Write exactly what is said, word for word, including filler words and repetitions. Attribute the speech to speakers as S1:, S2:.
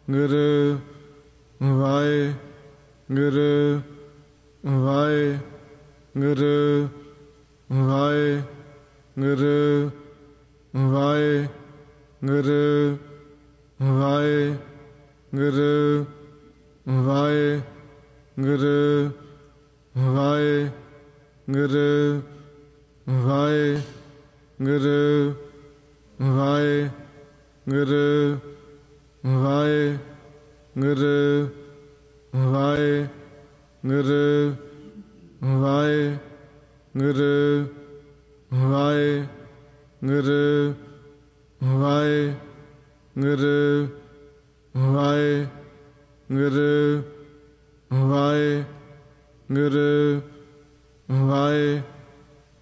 S1: Guru Waheguru Waheguru Waheguru Waheguru Waheguru Waheguru Waheguru Waheguru Waheguru Waheguru Waheguru Waheguru Waheguru Waheguru Waheguru Waheguru Waheguru